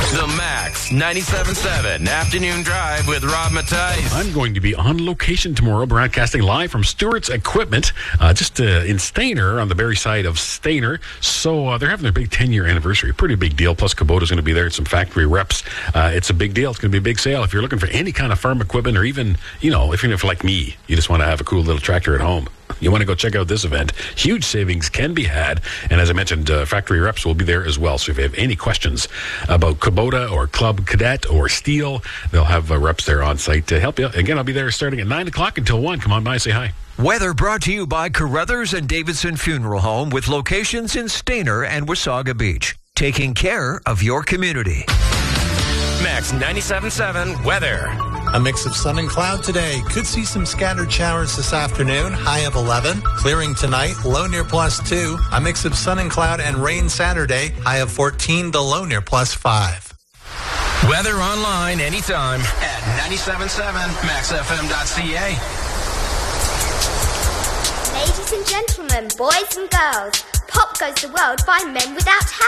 The Max 97.7 Afternoon Drive with Rob Mattice. I'm going to be on location tomorrow, broadcasting live from Stewart's Equipment, just in Stayner, on the Barrie side of Stayner. So they're having their big 10-year anniversary. Pretty big deal. Plus, Kubota's going to be there. Some factory reps. It's a big deal. It's going to be a big sale. If you're looking for any kind of farm equipment, or even, if like me, you just want to have a cool little tractor at home, you want to go check out this event. Huge savings can be had. And as I mentioned, factory reps will be there as well. So if you have any questions about Kubota or Club Cadet or Steel, they'll have reps there on site to help you. Again, I'll be there starting at 9 o'clock until 1. Come on by, say hi. Weather brought to you by Carruthers and Davidson Funeral Home, with locations in Stayner and Wasaga Beach. Taking care of your community. Max 97.7 weather. A mix of sun and cloud today. Could see some scattered showers this afternoon. High of 11. Clearing tonight. Low near +2. A mix of sun and cloud and rain Saturday. High of 14. The low near +5. Weather online anytime at 97.7maxfm.ca. Ladies and gentlemen, boys and girls, Pop Goes the World by Men Without Hats.